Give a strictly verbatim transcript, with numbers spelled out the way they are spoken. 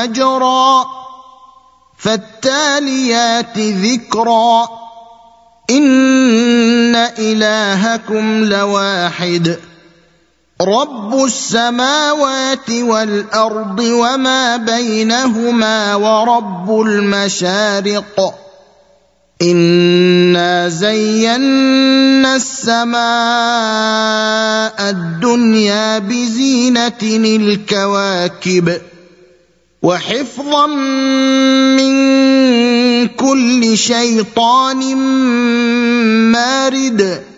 مجرى فالتاليات ذكرا إن إلهكم لواحد رب السماوات والأرض وما بينهما ورب المشارق إنا زينا السماء الدنيا بزينة الكواكب وحفظا من كل شيطان مارد